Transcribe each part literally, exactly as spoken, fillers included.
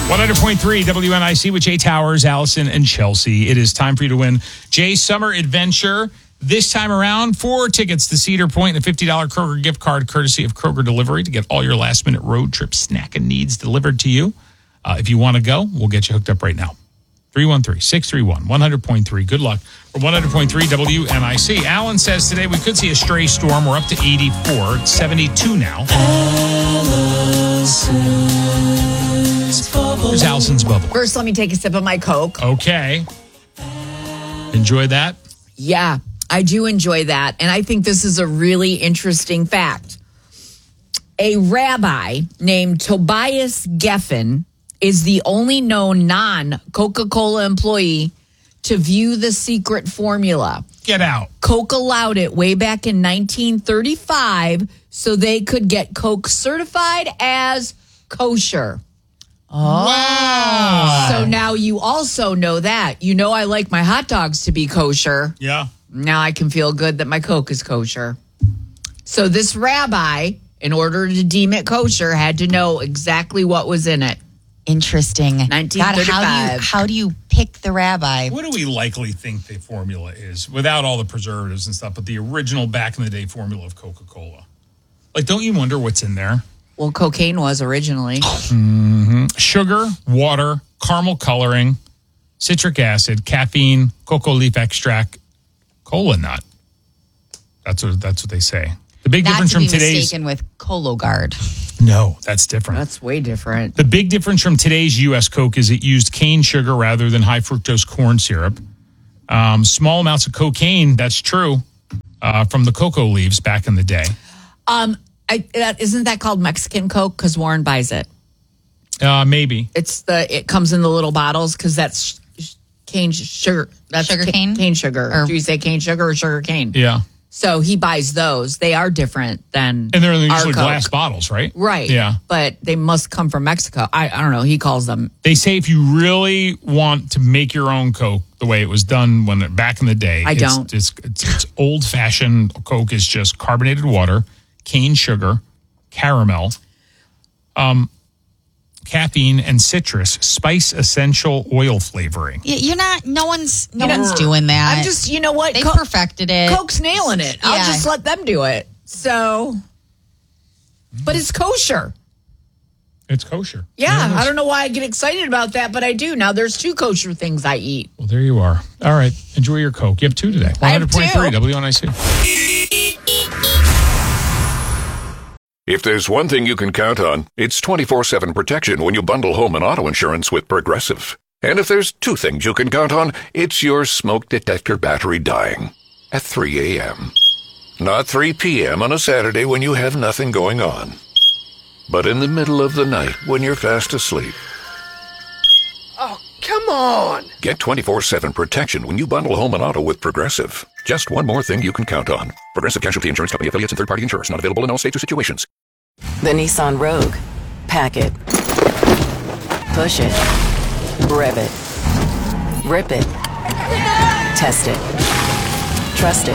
one hundred point three W N I C with Jay Towers, Allison, and Chelsea. It is time for you to win Jay's Summer Adventure. This time around, four tickets to Cedar Point and a fifty dollars Kroger gift card courtesy of Kroger Delivery to get all your last-minute road trip snacking needs delivered to you. Uh, if you want to go, we'll get you hooked up right now. three one three, six three one, one hundred point three. Good luck. For one hundred point three W N I C. Alan says today we could see a stray storm. We're up to eighty-four. It's seventy-two now. Allison's Bubble. Here's Allison's Bubble. First, let me take a sip of my Coke. Okay. Enjoy that? Yeah, I do enjoy that. And I think this is a really interesting fact. A rabbi named Tobias Geffen is the only known non-Coca-Cola employee to view the secret formula. Get out. Coke allowed it way back in nineteen thirty-five so they could get Coke certified as kosher. Oh. Wow. So now you also know that. You know I like my hot dogs to be kosher. Yeah. Now I can feel good that my Coke is kosher. So this rabbi, in order to deem it kosher, had to know exactly what was in it. Interesting. nineteen thirty-five. God, how do you, how do you pick the rabbi? What do we likely think the formula is without all the preservatives and stuff, but the original back in the day formula of Coca-Cola? Like, don't you wonder what's in there? Well, cocaine was originally. Mm-hmm. Sugar, water, caramel coloring, citric acid, caffeine, cocoa leaf extract, cola nut. That's what that's what they say. The big Not difference to be from today's mistaken with Cologuard. No, that's different. That's way different. The big difference from today's U S Coke is it used cane sugar rather than high fructose corn syrup. Um, small amounts of cocaine, that's true, uh, from the cocoa leaves back in the day. Um, I, that, isn't that called Mexican Coke? Because Warren buys it. Uh, maybe. It's the it comes in the little bottles because that's sh- cane sh- sugar. That's Sugar ca- cane? Cane sugar. Or- Do you say cane sugar or sugar cane? Yeah. So he buys those. They are different than And they're our usually Coke. glass bottles, right? Right. Yeah. But they must come from Mexico. I, I don't know. He calls them. They say if you really want to make your own Coke the way it was done when back in the day, I it's, don't. It's, it's, it's old-fashioned Coke is just carbonated water, cane sugar, caramel, um, caffeine, and citrus, spice essential oil flavoring. Y- You're not, no one's, no You know, one's doing that. I'm just, you know what? They Co- perfected it. Coke's nailing it. I'll Yeah. just let them do it. So, but it's kosher. It's kosher. Yeah, Yeah, I don't know why I get excited about that, but I do. Now there's two kosher things I eat. Well, there you are. All right. Enjoy your Coke. You have two today. I have one hundred point three two. W N I C. If there's one thing you can count on, it's twenty-four seven protection when you bundle home and auto insurance with Progressive. And if there's two things you can count on, it's your smoke detector battery dying at three a.m. Not three p.m. on a Saturday when you have nothing going on, but in the middle of the night when you're fast asleep. Oh, come on! Get twenty-four seven protection when you bundle home and auto with Progressive. Just one more thing you can count on. Progressive Casualty Insurance Company affiliates and third-party insurers. Not available in all states or situations. The Nissan Rogue. Pack it. Push it. Rev it. Rip it. Test it. Trust it.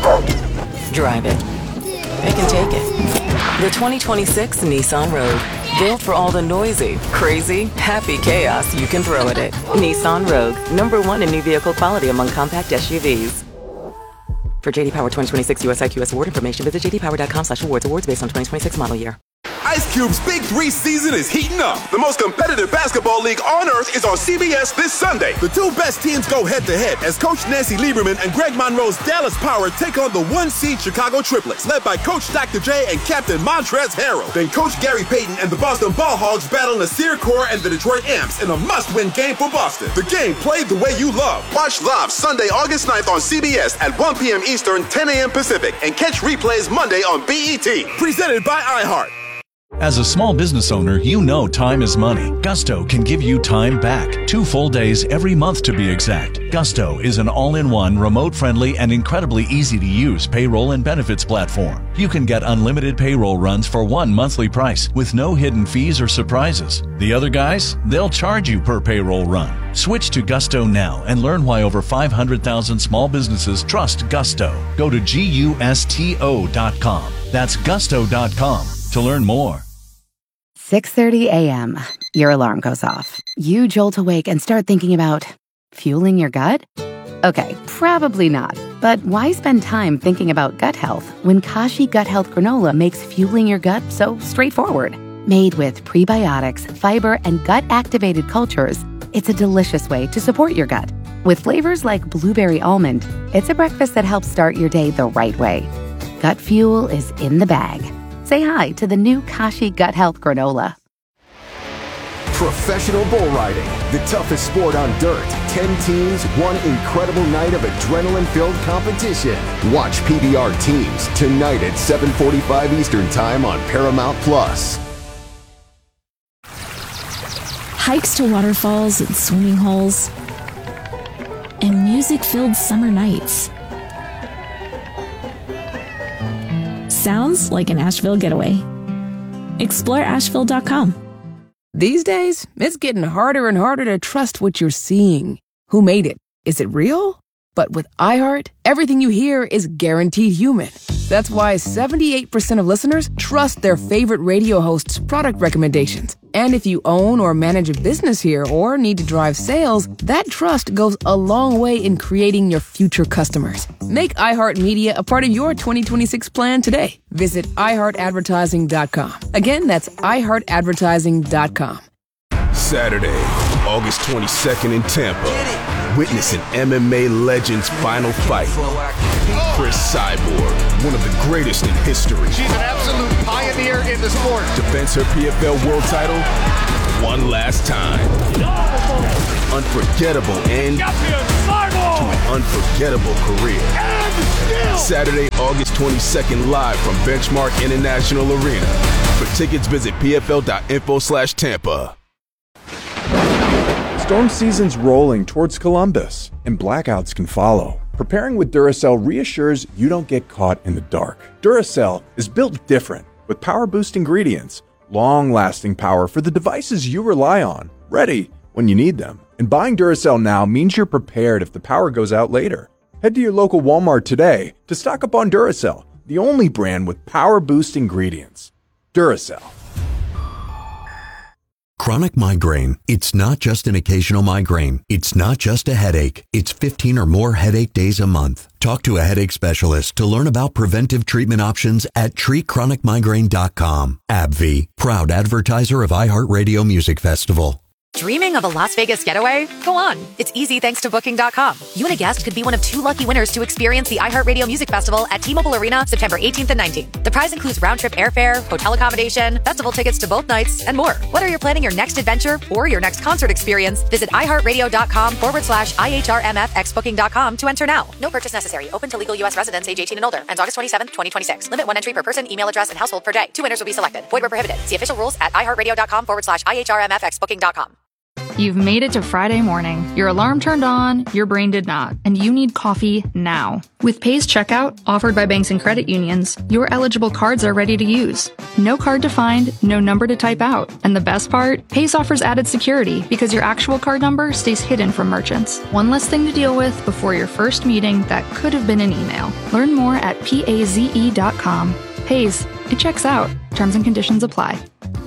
Drive it. It can take it. The twenty twenty-six Nissan Rogue. Built for all the noisy, crazy, happy chaos you can throw at it. Nissan Rogue. Number one in new vehicle quality among compact S U Vs. For J D Power twenty twenty-six U S I Q S award information, visit j d power dot com slash awards. Awards based on twenty twenty-six model year. Ice Cube's Big Three season is heating up. The most competitive basketball league on earth is on C B S this Sunday. The two best teams go head-to-head as Coach Nancy Lieberman and Greg Monroe's Dallas Power take on the one-seed Chicago Triplets, led by Coach Doctor J and Captain Montrezl Harrell. Then Coach Gary Payton and the Boston Ball Hogs battle Nasir Kaur and the Detroit Amps in a must-win game for Boston. The game played the way you love. Watch live Sunday, August ninth on C B S at one p.m. Eastern, ten a.m. Pacific, and catch replays Monday on B E T. Presented by iHeart. As a small business owner, you know time is money. Gusto can give you time back. Two full days every month to be exact. Gusto is an all-in-one, remote-friendly, and incredibly easy-to-use payroll and benefits platform. You can get unlimited payroll runs for one monthly price with no hidden fees or surprises. The other guys, they'll charge you per payroll run. Switch to Gusto now and learn why over five hundred thousand small businesses trust Gusto. Go to gusto dot com. That's gusto dot com to learn more. six thirty a.m. Your alarm goes off. You jolt awake and start thinking about fueling your gut? Okay, probably not. But why spend time thinking about gut health when Kashi Gut Health Granola makes fueling your gut so straightforward? Made with prebiotics, fiber, and gut-activated cultures, it's a delicious way to support your gut. With flavors like blueberry almond, it's a breakfast that helps start your day the right way. Gut fuel is in the bag. Say hi to the new Kashi Gut Health Granola. Professional bull riding, the toughest sport on dirt. Ten teams, one incredible night of adrenaline-filled competition. Watch P B R Teams tonight at seven forty-five Eastern Time on Paramount Plus. Hikes to waterfalls and swimming holes, and music-filled summer nights. Sounds like an Asheville getaway. Explore Asheville dot com. These days, it's getting harder and harder to trust what you're seeing. Who made it? Is it real? But with iHeart, everything you hear is guaranteed human. That's why seventy-eight percent of listeners trust their favorite radio host's product recommendations. And if you own or manage a business here or need to drive sales, that trust goes a long way in creating your future customers. Make iHeartMedia a part of your twenty twenty-six plan today. Visit i heart advertising dot com. Again, that's i heart advertising dot com. Saturday, August twenty-second in Tampa. Witness an M M A legend's final fight. Chris Cyborg, one of the greatest in history. She's an absolute pioneer in the sport. Defends her P F L world title one last time. Unforgettable end to an unforgettable career. Saturday, August twenty-second, live from Benchmark International Arena. For tickets, visit pfl.info slash Tampa. Storm season's rolling towards Columbus, and blackouts can follow. Preparing with Duracell reassures you don't get caught in the dark. Duracell is built different, with power boost ingredients, long-lasting power for the devices you rely on, ready when you need them. And buying Duracell now means you're prepared if the power goes out later. Head to your local Walmart today to stock up on Duracell, the only brand with power boost ingredients. Duracell. Chronic migraine. It's not just an occasional migraine. It's not just a headache. It's fifteen or more headache days a month. Talk to a headache specialist to learn about preventive treatment options at treat chronic migraine dot com. AbbVie, proud advertiser of iHeartRadio Music Festival. Dreaming of a Las Vegas getaway? Go on. It's easy thanks to Booking dot com. You and a guest could be one of two lucky winners to experience the iHeartRadio Music Festival at T-Mobile Arena September eighteenth and nineteenth. The prize includes round-trip airfare, hotel accommodation, festival tickets to both nights, and more. Whether you're planning your next adventure or your next concert experience, visit iHeartRadio.com forward slash IHRMFX Booking dot com to enter now. No purchase necessary. Open to legal U S residents age eighteen and older. Ends August twenty-seventh, twenty twenty-six. Limit one entry per person, email address, and household per day. Two winners will be selected. Void where prohibited. See official rules at iHeartRadio.com forward slash IHRMFX Booking dot com. You've made it to Friday morning. Your alarm turned on, your brain did not, and you need coffee now. With Pace Checkout, offered by banks and credit unions, your eligible cards are ready to use. No card to find, no number to type out. And the best part? Pace offers added security because your actual card number stays hidden from merchants. One less thing to deal with before your first meeting that could have been an email. Learn more at paze dot com. Pace, it checks out. Terms and conditions apply.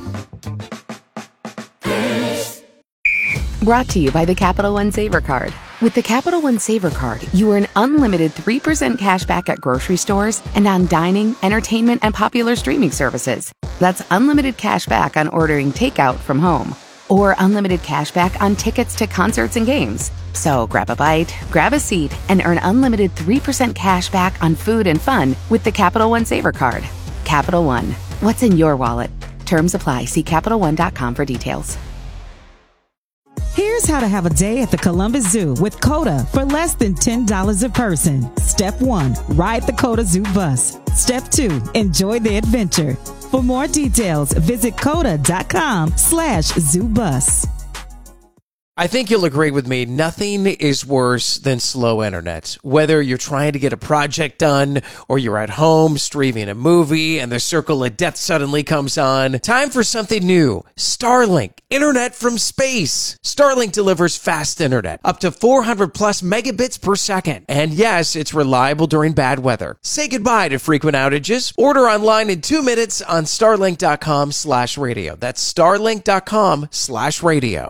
Brought to you by the Capital One Saver Card. With the Capital One Saver Card, you earn unlimited three percent cash back at grocery stores and on dining, entertainment, and popular streaming services. That's unlimited cash back on ordering takeout from home, or unlimited cash back on tickets to concerts and games. So grab a bite, grab a seat, and earn unlimited three percent cash back on food and fun with the Capital One Saver Card. Capital One. What's in your wallet? Terms apply. See Capital One dot com for details. Here's how to have a day at the Columbus Zoo with COTA for less than ten dollars a person. Step one, ride the COTA Zoo bus. Step two, enjoy the adventure. For more details, visit COTA dot com slash zoo bus. I think you'll agree with me. Nothing is worse than slow internet. Whether you're trying to get a project done or you're at home streaming a movie and the circle of death suddenly comes on, time for something new. Starlink, internet from space. Starlink delivers fast internet, up to four hundred plus megabits per second. And yes, it's reliable during bad weather. Say goodbye to frequent outages. Order online in two minutes on starlink.com slash radio. That's starlink.com slash radio.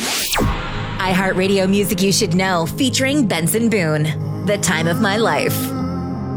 iHeartRadio Music You Should Know, featuring Benson Boone. The Time of My Life.